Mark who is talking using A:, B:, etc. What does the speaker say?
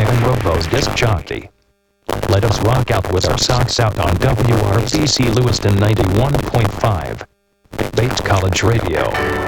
A: Ivan Robo's disc jockey. Let us rock out with our socks out on WRBC Lewiston 91.5. Bates College Radio.